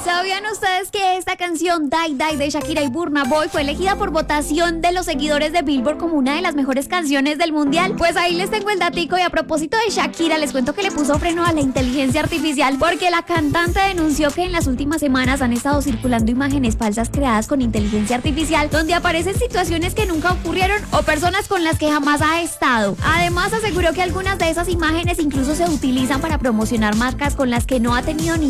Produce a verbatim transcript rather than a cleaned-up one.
¿Sabían ustedes que esta canción Die Die de Shakira y Burna Boy fue elegida por votación de los seguidores de Billboard como una de las mejores canciones del mundial? Pues ahí les tengo el datico, y a propósito de Shakira les cuento que le puso freno a la inteligencia artificial porque la cantante denunció que en las últimas semanas han estado circulando imágenes falsas creadas con inteligencia artificial donde aparecen situaciones que nunca ocurrieron o personas con las que jamás ha estado. Además aseguró que algunas de esas imágenes incluso se utilizan para promocionar marcas con las que no ha tenido ni